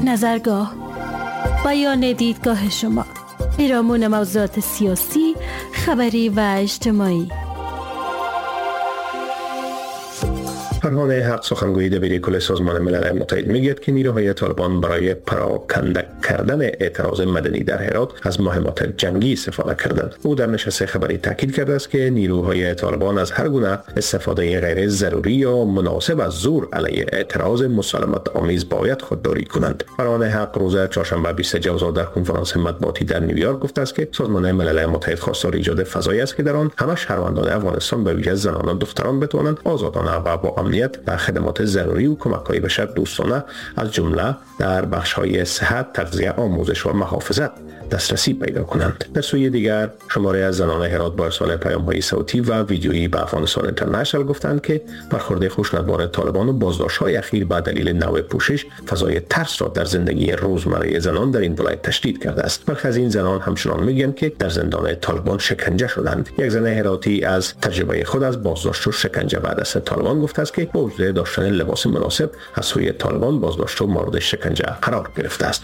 نظرگاه، بیان دیدگاه شما، پیرامون موضوعات سیاسی، خبری و اجتماعی. فرهان حق سخنگوی دبیر کل سازمان ملل متحد میگوید که نیروهای طالبان برای پراکنده کردن اعتراض مدنی در هرات از مهمات جنگی استفاده کردند. او در نشست خبری تاکید کرده است که نیروهای طالبان از هر گونه استفاده غیر ضروری یا مناسب از زور علیه اعتراض مسالمت آمیز باید خودداری کنند. فرهان حق روز چهارشنبه 20 جوزا در کنفرانس مطبوعاتی در نیویورک گفته است که سازمان ملل متحد خواستار ایجاد فضایی است که در آن همه شهروندان افغانستان به ویژه زنان و دختران بتوانند آزادانه و با امنیت به خدمات ضروری و کمک‌های بشر دوستانه از جمله در بخش‌های صحت، تغذیه، آموزش و محافظت دسترسی پیدا کنند. در سوی دیگر شماره از زنان هرات با ارسال پیام‌های صوتی و ویدیویی به افغانستان اینترنشنال گفتند که برخورد خشونتبار طالبان و بازداشت‌های اخیر به دلیل نوع پوشش فضای ترس را در زندگی روزمره زنان در این ولایت تشدید کرده است. برخی از این زنان همچنان میگویند که در زندان طالبان شکنجه شدند. یک زن هراتی از تجربه خود از بازداشت و شکنجه بعد از طالبان گفته است که با وجود داشتن لباس مناسب از سوی طالبان بازداشت و مورد شکنجه قرار گرفته است.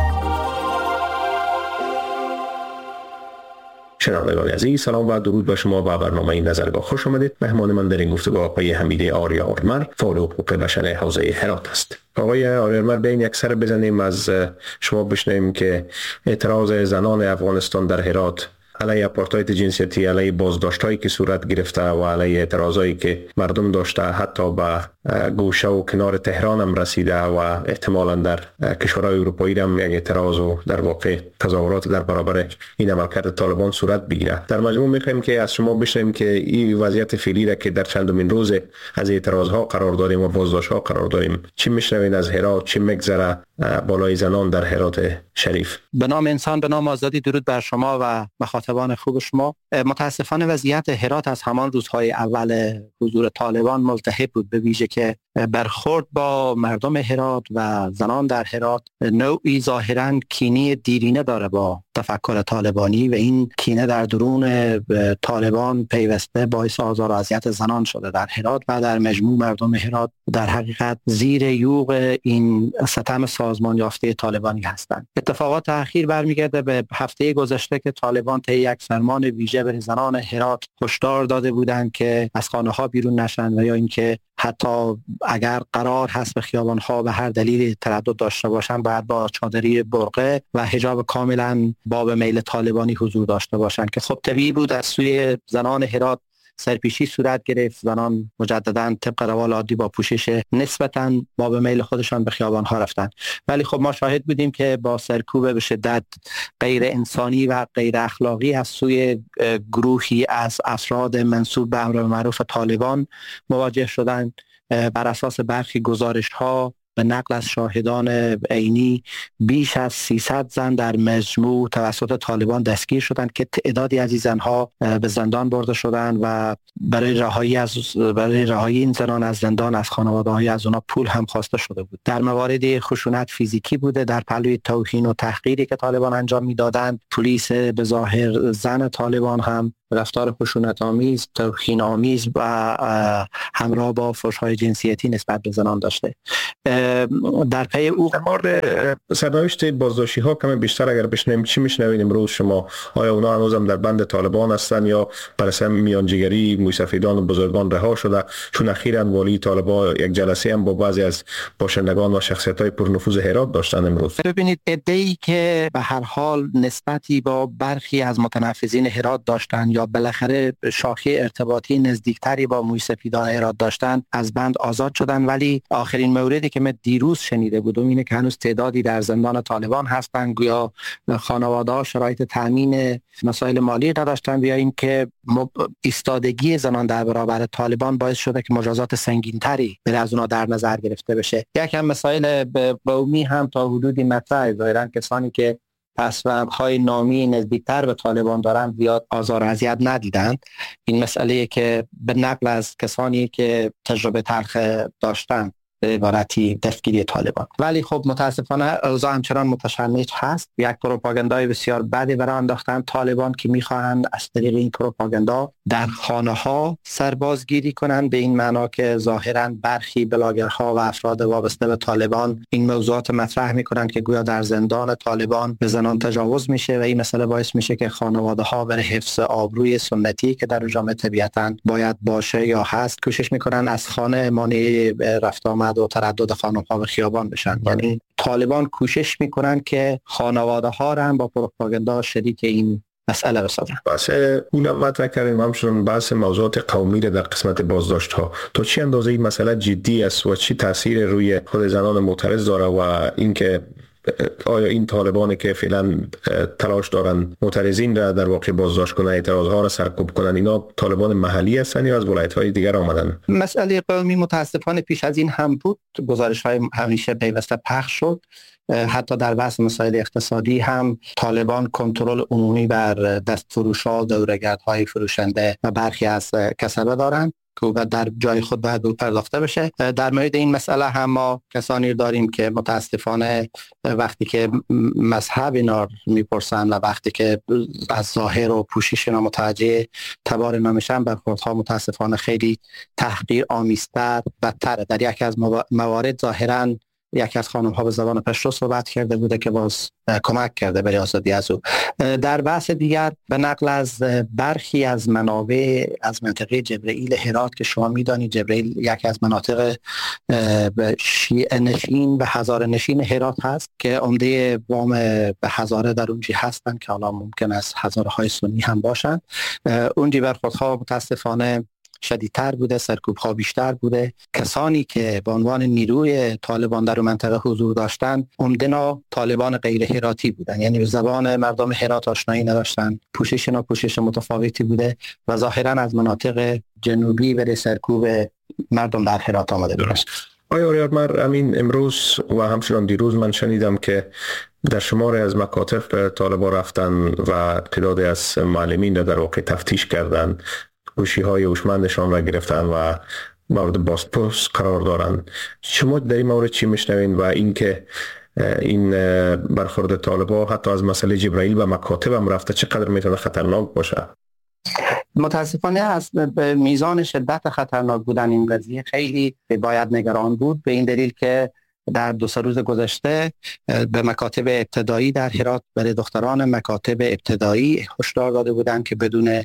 شنوندگان عزیز، سلام و درود به شما و برنامه نظرگاه خوش آمدید. مهمان من در این گفتگو آقای حمید آریا آرمر، فعال حقوق بشر حوزه هرات است. آقای آریا آرمر، بیاین یک سر بزنیم از شما بشنویم که اعتراض زنان افغانستان در هرات علیه اپارتاید جنسیتی، علیه بازداشت‌هایی که صورت گرفته و علیه اعتراضایی که مردم داشته، حتی به گوشه و کنار تهران هم رسیده و احتمالاً در کشورهای اروپایی هم یک اعتراض و در واقع تظاهرات در برابر این عملکرد طالبان صورت بگیره. در مجموع می‌خوایم که از شما بشنویم که این وضعیت فعلی را که در چندمین روز از اعتراض‌ها قرار داریم و بازداشت‌ها قرار داریم، چی می‌شنوین از هرات، چی می‌گذره بالای زنان در هرات شریف؟ به نام انسان، به نام آزادی، درود بر شما و مخاطبان خوب شما. متاسفانه وضعیت هرات از همان روزهای اول حضور طالبان ملتهب بود، به ویژه که برخورد با مردم هرات و زنان در هرات نوعی ظاهراً کینه دیرینه داره با تفکر طالبانی و این کینه در درون طالبان پیوسته باعث آزار و اذیت زنان شده در هرات و در مجموع مردم هرات در حقیقت زیر یوغ این ستم سازمان یافته طالبانی هستند. اتفاقات اخیر برمیگرده به هفته گذشته که طالبان طی یک فرمان ویژه به زنان هرات هشدار داده بودند که از خانه‌ها بیرون نشن و یا اینکه حتی اگر قرار هست به خیابان‌ها به هر دلیلی تردد داشته باشن باید با چادری برقه و حجاب کاملا باب میل طالبانی حضور داشته باشن که خب طبیعی بود از سوی زنان هرات سرپیچی صورت گرفت. زنان مجددا طبق روال عادی با پوشش نسبتاً باب میل خودشان به خیابان‌ها رفتن، ولی خب ما شاهد بودیم که با سرکوب به شدت غیر انسانی و غیر اخلاقی از سوی گروهی از افراد منسوب به امر معروف طالبان مواجه شدند. بر اساس برخی گزارش‌ها به نقل از شاهدان عینی بیش از 300 زن در مجموع توسط طالبان دستگیر شدند که تعدادی از این زنها به زندان برده شدند و برای رهایی این زنان از زندان از خانواده‌های از اونا پول هم خواسته شده بود. در موارد خشونت فیزیکی بوده، در پلوی توهین و تحقیری که طالبان انجام میدادند، پلیس به ظاهر زن طالبان هم رفتار خشونت آمیز، توهین آمیز و همراه با فحش‌های جنسیتی نسبت به زنان داشته. در پی او مورد سرنوشت بازداشتی ها کمی بیشتر اگر بشنویم چی میشنوید امروز شما؟ آیا اونا هنوز هم در بند طالبان هستن یا بر اساس میانجیگری موسفیدان و بزرگان رها شده؟ چون اخیراً والی طالبان یک جلسه هم با بعضی از باشندگان و شخصیت‌های پرنفوذ هرات داشتن امروز. ببینید عده‌ای که به هر حال نسبتی با برخی از متنفذین هرات داشتن یا بالاخره شاخه ارتباطی نزدیکتری با موسفیدان هرات داشتن از بند آزاد شدن، ولی آخرین موردی که من دیروز شنیده بودم اینه که هنوز تعدادی در زندان طالبان هستن، گویا خانواده‌ها شرایط تامین مسائل مالی نداشتن یا اینکه ایستادگی زنان در برابر طالبان باعث شده که مجازات سنگین‌تری به از اونها در نظر گرفته بشه. یکم مسائل قومی هم تا حدودی مطرحه. ظاهراً کسانی که پسوندهای نامی نزدیکتر به طالبان دارن زیاد آزار و اذیت ندیدن. این مسئله که به نقل از کسانی که تجربه تلخ داشتن عبارتی دستگیری طالبان. ولی خب متاسفانه اوضاع همچنان متشنج هست. یک پروپاگاندای بسیار بدی برای انداختن طالبان که میخواهند از طریق این پروپاگاندا در خانه ها سربازگیری کنند، به این معنا که ظاهرا برخی بلاگرها و افراد وابسته به طالبان این موضوعات مطرح میکنند که گویا در زندان طالبان به زنان تجاوز میشه و این مسئله باعث میشه که خانواده ها برای حفظ آبروی سنتی که در جامعه طبیعتاً باید باشه یا هست کوشش میکنن از خانه مانع رفت آمد و تردد خانم ها به خیابان بشن. یعنی طالبان کوشش میکنن که خانواده ها را هم با پروپاگاندا شریک این مسئله بسازن. بس اونم مطرح کردیم همچنان بحث موضوعات قومی در قسمت بازداشت ها، تا چه اندازه این مسئله جدی است و چی تاثیر روی خود زنان معترض داره و اینکه آیا این طالبانی که فعلا تلاش دارن معترضین را در واقع بازداشت کنن، اعتراضها را سرکوب کنن، اینا طالبان محلی هستن یا از ولایت‌های دیگر آمدن؟ مسئله قومی متاسفانه پیش از این هم بود، گزارش‌های همیشه پیوسته پخش شد. حتی در بحث مسائل اقتصادی هم طالبان کنترل عمومی بر دستفروش‌ها، دوره‌گردهای فروشنده و برخی از کسبه دارند که در جای خود باید به پرداخته بشه. در مورد این مسئله هم ما کسانی داریم که متاسفانه وقتی که مذهب اینا میپرسن و وقتی که از ظاهر و پوشش اینا متوجه تبار اینا میشن، برخوردها متاسفانه خیلی تحقیر آمیزتر بدتره. در یکی از موارد ظاهراً یکی از خانم ها به زبان پشتو صحبت کرده بوده که باز کمک کرده برای آزادی از او. در بحث دیگر به نقل از برخی از منابع از منطقه جبرائیل هرات که شما میدانید جبرائیل یکی از مناطق شیعه نشین و هزاره نشین هرات هست که عمده وام به هزاره در اونجی هستند که حالا ممکن است هزاره های سنی هم باشند. اونجی برخوردها متاسفانه شدیدتر بوده، سرکوب‌ها بیشتر بوده. کسانی که به عنوان نیروی طالبان در منطقه حضور داشتند عمدنا طالبان غیر هراتی بودند، یعنی به زبان مردم هرات آشنایی نداشتند، پوشش متفاوتی بوده و ظاهراً از مناطق جنوبی برای سرکوب مردم در هرات آمده بودند. آیا آریارمر امین امروز و همچنان دیروز من شنیدم که در شماری از مکاتب طالبان رفتن و تعدادی از معلمین در واقع تفتیش کردند، گوشی‌های هوشمندشان را گرفتن و مورد بازپرس قرار دارن. شما در این مورد چی میشنوین و اینکه این برخورد طالبان حتی از مسئله جبرائیل و مکاتب هم رفته چقدر میتونه خطرناک باشه؟ متاسفانه از به میزان شدت خطرناک بودن این قضیه خیلی باید نگران بود، به این دلیل که در 2 روز گذشته به مکاتب ابتدایی در هرات برای دختران مکاتب ابتدایی هشدار داده بودند که بدون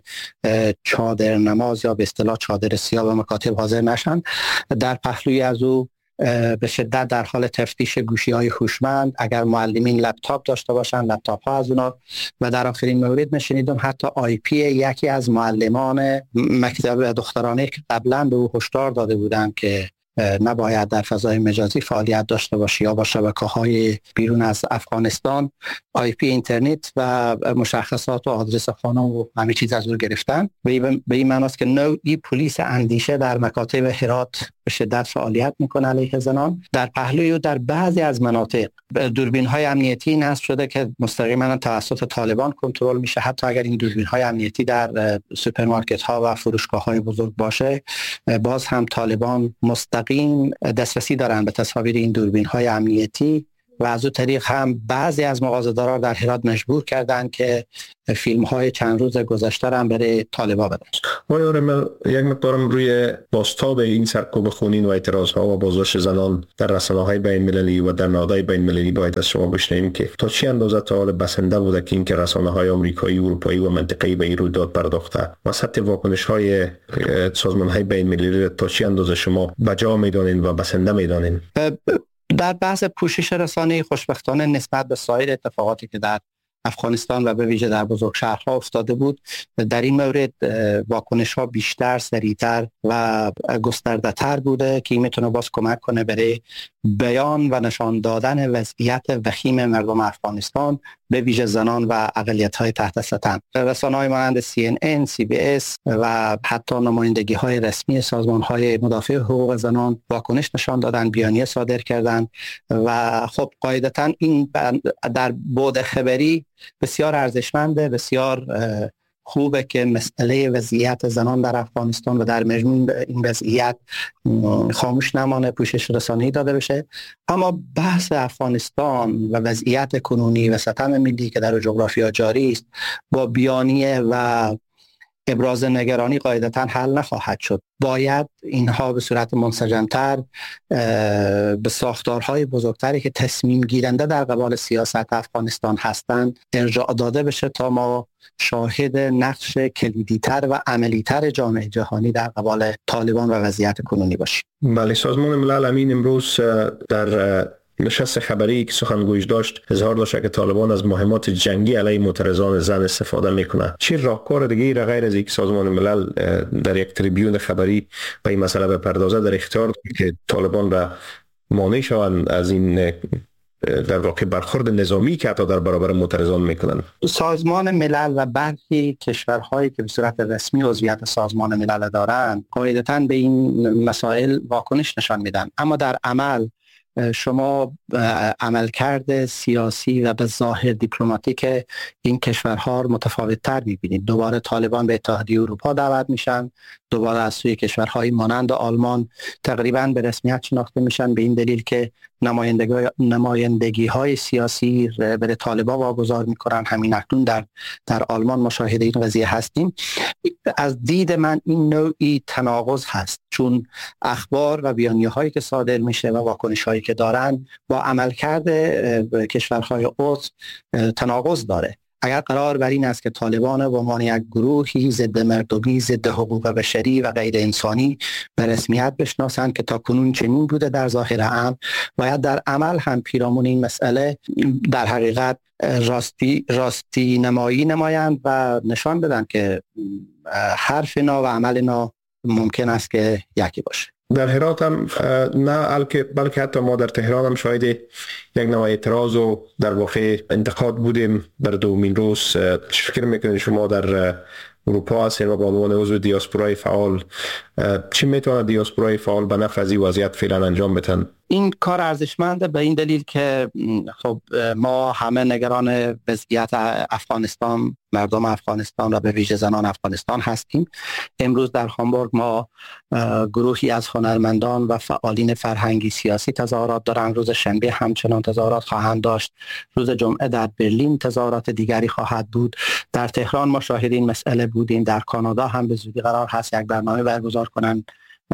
چادر نماز یا به اصطلاح چادر سیاه به مکاتب حاضر نشن. در پهلوی از او به شدت در حال تفتیش گوشی‌های هوشمند، اگر معلمین لپتاپ داشته باشن لپتاپ‌ها از اونا، و در آخرین مورد میشنیدم حتی آی پی یکی از معلمان مکتب دخترانه که قبلا به او هشدار داده بودند که نباید در فضای مجازی فعالیت داشته باشی یا با شبکه‌های بیرون از افغانستان آی پی اینترنت و مشخصات و آدرس خانه و همه چیز از او گرفتن. به این معنی است که نوعی پلیس اندیشه در مکاتب هرات به شدت فعالیت میکنه علیه زنان. در پهلوی و در بعضی از مناطق دوربین‌های امنیتی نصب شده که مستقیما توسط طالبان کنترل میشه. حتی اگر این دوربین‌های امنیتی در سوپرمارکت‌ها و فروشگاه‌های بزرگ باشه، باز هم طالبان مستقیم دسترسی دارن به تصاویر این دوربین‌های امنیتی و از اون طریق هم بعضی از مغازه‌داران در هرات مجبور کردن که فیلم‌های چند روز گذشته را هم برای طالبان بدن. من یک مقدارم روی بازتاب این سرکوب خونین و اعتراض‌ها و بازداشت زنان در رسانه‌های بین‌المللی و در نهادهای بین‌المللی باید از شما بشنویم که تا چه اندازه تا حال بسنده بوده که اینکه رسانه‌های آمریکایی، اروپایی و منطقه‌ای به این رویداد پرداخته و سطح واکنش‌های سازمان‌های بین‌المللی تا چه اندازه شما بجا می‌دانید و بسنده می‌دانید؟ در بحث پوشش رسانه‌ای خوشبختانه نسبت به سایر اتفاقاتی که در افغانستان و به ویژه در بزرگ شهرها افتاده بود، در این مورد واکنش‌ها بیشتر، سریعتر و گسترده‌تر بوده که این میتونه باز کمک کنه برای بیان و نشان دادن وضعیت وخیم مردم افغانستان به ویژه زنان و اقلیت‌های تحت سطح. رسانه‌های مانند CNN، CBS و حتی نمایندگی‌های رسمی سازمان‌های مدافع حقوق زنان واکنش نشان دادن، بیانیه صادر کردند و خب قاعدتاً این در بعد خبری بسیار ارزشمنده، بسیار خوبه که مسئله وضعیت زنان در افغانستان و در مجموع این وضعیت خاموش نمانه، پوشش رسانه‌ای داده بشه. اما بحث افغانستان و وضعیت کنونی و ستم ملی که در جغرافیا جاری است با بیانیه و ابراز نگرانی قاعدتاً حل نخواهد شد. باید اینها به صورت منسجم‌تر به ساختارهای بزرگتری که تصمیم گیرنده در قبال سیاست افغانستان هستند ارجاع داده بشه تا ما شاهد نقش کلیدی‌تر و عملی‌تر جامعه جهانی در قبال طالبان و وضعیت کنونی باشیم. بله، سازمان ملل امین امروز در نشست خبری که سخنگویش داشت اظهار داشت که طالبان از مهمات جنگی علیه معترضان زن استفاده میکنه. چه راهکار دیگه را غیر از اینکه سازمان ملل در یک تریبیون خبری به این مسئله بپردازه در اختیار که طالبان را مانع شوند از این در واقع برخورد نظامی که حتی در برابر معترضان میکنن؟ سازمان ملل و برخی کشورهایی که به صورت رسمی عضویت سازمان ملل دارند قاعدتاً به این مسائل واکنش نشان میدن، اما در عمل شما عملکرد سیاسی و به ظاهر دیپلماتیک این کشورها متفاوت تر می‌بینید. دوباره طالبان به اتحادیه اروپا دعوت میشن، دوباره از سوی کشورهای مانند آلمان تقریباً به رسمیت شناخته میشن به این دلیل که نمایندگی‌های سیاسی به طالبان واگذار میکنن. همین اکنون در آلمان مشاهده این قضیه هستیم. از دید من این نوعی تناقض هست، چون اخبار و بیانیه‌هایی که صادر میشه و واکنش‌هایی که دارن با عملکرد کشورهای عضو تناقض داره. اگر قرار بر این است که طالبان به عنوان یک گروهی ضد مردمی، ضد حقوق بشری و غیر انسانی به رسمیت بشناسند که تا کنون چنین بوده در ظاهر امر، باید در عمل هم پیرامون این مسئله در حقیقت راستی نمایی نمایند و نشان بدن که حرف اینا و عمل اینا ممکن است که یکی باشه. در هرات هم نه بلکه حتی ما در تهران هم شاید یک نوع اعتراض و در واقع انتقاد بودیم بر دومین روز. فکر میکنید شما در اروپا هستین و به عنوان عضو دیاسپورای فعال چی میتونه دیاسپورای فعال به نفع از این وضعیت فعلا انجام بدن؟ این کار ارزشمنده به این دلیل که خب ما همه نگران وضعیت افغانستان، مردم افغانستان و به ویژه زنان افغانستان هستیم. امروز در هامبورگ ما گروهی از هنرمندان و فعالین فرهنگی سیاسی تظاهرات دارند. روز شنبه همچنان تظاهرات خواهند داشت. روز جمعه در برلین تظاهرات دیگری خواهد بود. در تهران ما شاهد این مسئله بودیم. در کانادا هم به زودی قرار هست یک برنامه برگزار کنند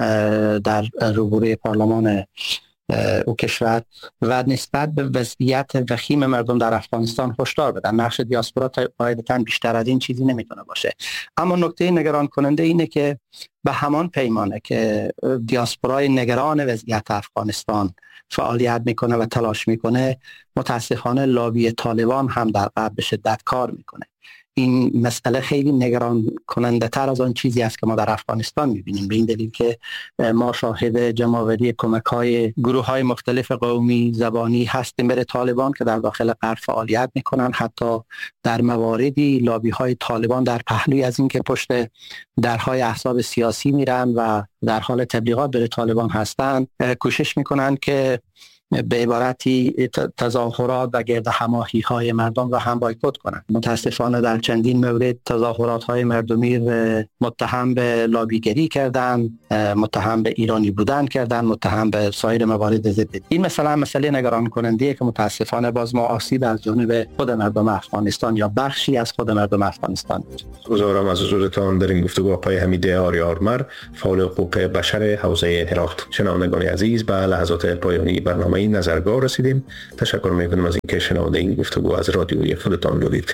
در روبروی پارلمان او کشور و نسبت به وضعیت وخیم مردم در افغانستان هشدار بدن. نقش دیاسپورا قاعدتاً بیشتر از این چیزی نمیتونه باشه. اما نکته نگران کننده اینه که به همان پیمانه که دیاسپورای نگران وضعیت افغانستان فعالیت میکنه و تلاش میکنه، متاسفانه لابی طالبان هم در قلب به شدت کار میکنه. این مسئله خیلی نگران کننده تر از آن چیزی است که ما در افغانستان میبینیم، به این دلیل که ما شاهد جمع‌آوری کمک‌های گروه‌های مختلف قومی زبانی هستیم برای طالبان که در داخل غرب فعالیت میکنن. حتی در مواردی لابی‌های طالبان در پهلوی از این که پشت درهای احزاب سیاسی میرن و در حال تبلیغات برای طالبان هستند، کوشش میکنن که به عبارتی تظاهرات و گرد هماهی های مردم را هم بایکوت کنند. متاسفانه در چندین مورد تظاهرات های مردمی متهم به لابیگری کردن، متهم به ایرانی بودن کردن، متهم به سایر موارد ضد. این مسئله نگران کننده که متاسفانه باز ما آسیب از جانب خود مردم افغانستان یا بخشی از خود مردم افغانستان. گزارم از حضورتان در این گفتگو آقای حمید آریارمر، فعال حقوق بشر حوزه هرات. شنوندگان عزیز، به لحظات پایانی برنامه این نظرگاه رسیدیم. تشکر میکنم از اینکه شنونده این گفتگو از رادیوی خودتان بودید.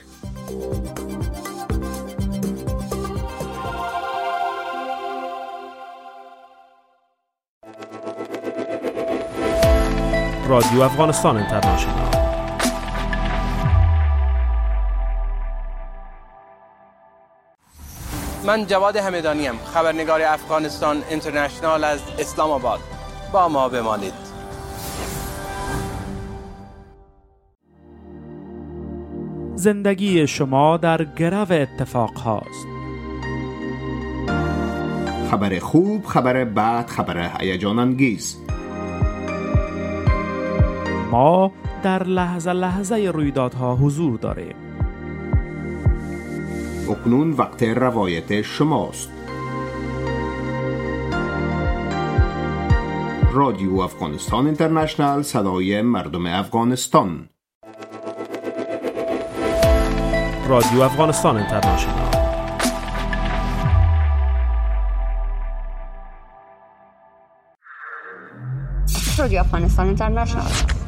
رادیو افغانستان اینترنشنال. من جواد همدانیم، خبرنگار افغانستان اینترنشنال از اسلام آباد. با ما بمانید. زندگی شما در گرو اتفاق هاست. خبر خوب، خبر بد، خبر هیجان انگیز. ما در لحظه لحظه رویدادها حضور داریم. اکنون وقت روایت شماست. رادیو افغانستان اینترنشنال، صدای مردم افغانستان. رادیو افغانستان اینترنشنال. رادیو افغانستان اینترنشنال.